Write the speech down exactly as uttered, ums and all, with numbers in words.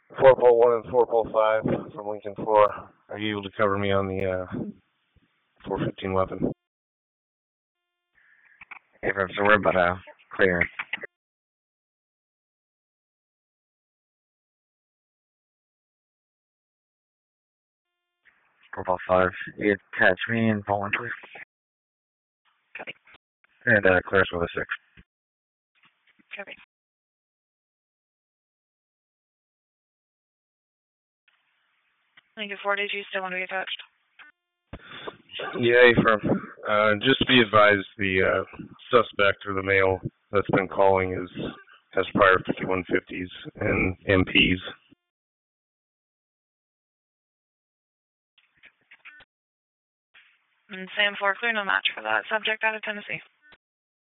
four pole one and four pole five from Lincoln four. Are you able to cover me on the uh, four fifteen weapon? If absorbed, but uh, clear. four ball five. You catch me in ball one, please. Copy. And uh, clear us with a six. Copy. Lincoln four, did you still want to be attached? Yeah, firm. Uh, just be advised, the uh, suspect or the male that's been calling is has prior fifty-one fifties and M Ps. And Sam four, clear no match for that subject out of Tennessee.